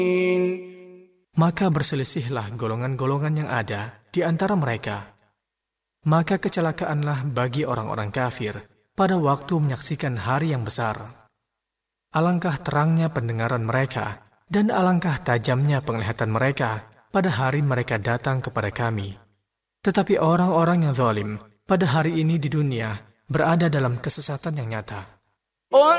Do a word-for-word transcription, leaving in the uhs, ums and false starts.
Maka berselisihlah golongan-golongan yang ada di antara mereka. Maka kecelakaanlah bagi orang-orang kafir pada waktu menyaksikan hari yang besar. Alangkah terangnya pendengaran mereka dan alangkah tajamnya penglihatan mereka pada hari mereka datang kepada kami. Tetapi orang-orang yang zalim pada hari ini di dunia berada dalam kesesatan yang nyata.